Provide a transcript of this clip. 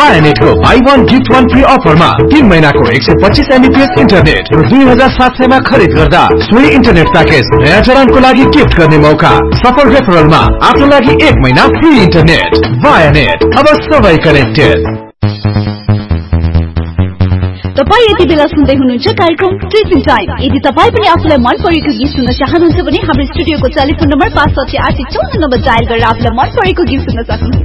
Vianet को buy one gift one free offer मा 3 महिनाको 125 Mbps इन्टरनेट र 2700 मा खरिद गर्दा सोही इन्टरनेट प्याकेज नयाँ जडानको लागि गिफ्ट गर्ने मौका। सफल रेफरलमा आफ्नो लागि 1 महिना फ्री इन्टरनेट। Vianet, अब सबै कनेक्टेड। तपाई यति बेला सुन्दै हुनुहुन्छ कार्यक्रम टिचिङ टाइम। यदि तपाई पनि आफुलाई मन परेको गीत सुन्न चाहनुहुन्छ भने हाम्रो स्टुडियोको टेलिफोन नम्बर 56854 डायल गरेर आफुलाई मन परेको गीत सुन्न सक्नुहुन्छ।